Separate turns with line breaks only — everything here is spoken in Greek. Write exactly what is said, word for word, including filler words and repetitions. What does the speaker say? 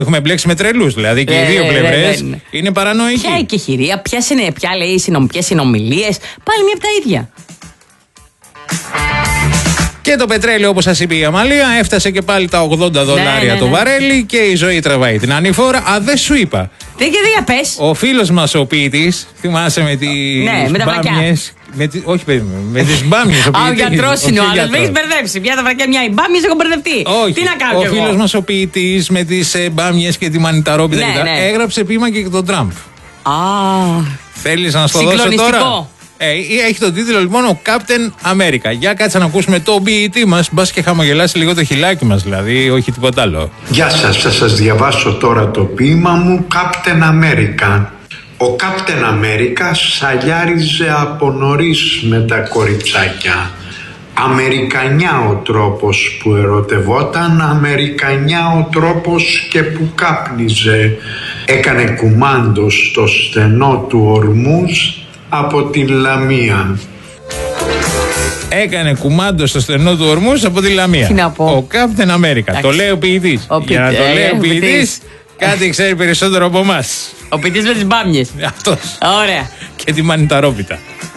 Έχουμε μπλέξει με τρελούς, δηλαδή και οι δύο πλευρές είναι παρανοϊκοί.
Ποια η κεχηρία, ποια είναι, ποια λέει ποιες συνομιλίες, πάλι μία από τα ίδια.
Και το πετρέλαιο, όπως σας είπε η Αμαλία, έφτασε και πάλι τα ογδόντα δολάρια ναι, ναι, ναι. το βαρέλι και η ζωή τραβάει την ανηφόρα. Α, δεν σου είπα.
Τι και δια πες.
Ο φίλος μας ο ποιητής, θυμάσαι με τις
ναι, με τα
μπάμιες. Με τι, όχι, με τις μπάμιες.
Α, ο γιατρός είναι ο άλλος. Με έχεις μπερδέψει. Μια τα βρακιά, μια οι μπάμιες, έχω μπερδευτεί.
Όχι.
Τι να κάνω
ο φίλος μας ο ποιητής με τις ε, μπάμιες και τη μανιταρόπιτα
ναι, ναι.
έγραψε ποίημα και για τον Τραμπ.
Α.
Θέλεις να στο δώσω τώρα. Ε, έχει τον τίτλο λοιπόν ο Captain America. Για κάτσε να ακούσουμε το ποιητή μας. Μπας και χαμογελάσει λίγο το χιλάκι μας, δηλαδή, όχι τίποτα άλλο.
Γεια σας, θα σας διαβάσω τώρα το ποίημα μου Captain America. Ο Captain America σαλιάριζε από νωρίς με τα κοριτσάκια. Αμερικανιά ο τρόπος που ερωτευόταν, Αμερικανιά ο τρόπος και που κάπνιζε. Έκανε κουμάντο στο στενό του Ορμούζ από την Λαμία.
Έκανε κουμάντο στο στενό του Ορμούζ από την Λαμία.
Τι να πω.
Ο Captain America. Άξι. Το λέει ο ποιητής. Για να το λέει ο ποιητής, κάτι ξέρει περισσότερο από εμάς.
Ο ποιητής με τις μπάμιες.
Αυτός.
Ωραία.
Και τη μανιταρόπιτα.